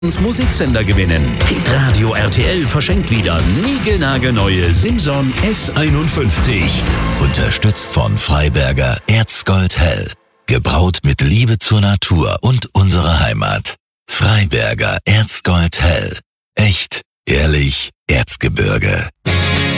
Musiksender gewinnen. Hitradio RTL verschenkt wieder niegelnagelneue Simson S51. Unterstützt von Freiberger Erzgold Hell. Gebraut mit Liebe zur Natur und unserer Heimat. Freiberger Erzgold Hell. Echt, ehrlich, Erzgebirge.